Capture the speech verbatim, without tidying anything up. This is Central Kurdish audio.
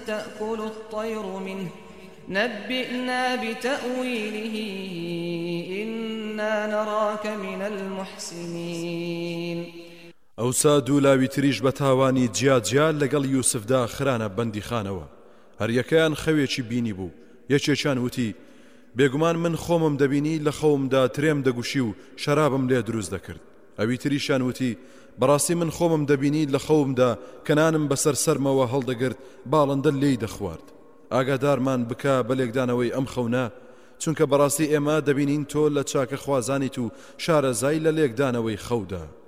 تأكل الطير منه نبئنا بتأويله إنا نراك من المحسنين ئەوسا دوو لاوی تریش بە تاوانی جیاجیال لەگەڵ یوسفدا خرانە بەندی خانەوە هەر یەکەیان خەوێکی بینی بوو یەکێکیان وتی بێگومان من خۆمم دەبینی لە خەومدا ترێم دەگوشی و شەرابم لێ دروست دەکرد ئەوی تریشان وتی بەڕاستی من خۆمم دەبینی لە خەومدا کەنانم بەسەر سەرمەوە هەڵدەگرت باڵندە لێی دەخوارد ئاگادارمان بکە بە لێکدانەوەی ئەم خەونە چونکە بەڕاستی ئێمە دەبینین تۆ لە چاکە خوازانیت و شارەزای لە لێکدانەوەی خەودا